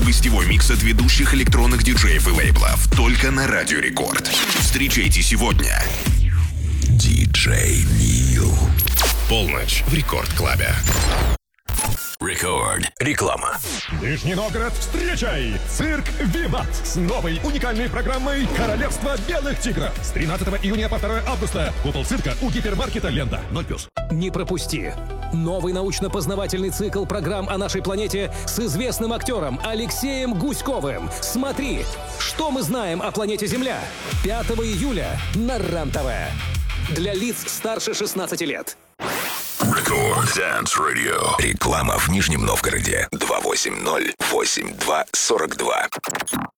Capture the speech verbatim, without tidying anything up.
гостевой микс от ведущих электронных диджеев и лейблов только на Радио Рекорд. Встречайте сегодня диджей Нил. Полночь в Рекорд-клабе. Рекорд. Реклама. Нижний Новгород, встречай! Цирк «Виват» с новой уникальной программой «Королевство белых тигров». С тринадцатого июня по второе августа. Купол цирка у гипермаркета «Лента». ноль плюс. Не пропусти. Новый научно-познавательный цикл программ о нашей планете с известным актером Алексеем Гуськовым. Смотри, что мы знаем о планете Земля. пятого июля на РЕН-ТВ. Для лиц старше шестнадцати лет. Рекорд Dance Radio. Реклама в Нижнем Новгороде. два восемь ноль восемь два сорок два.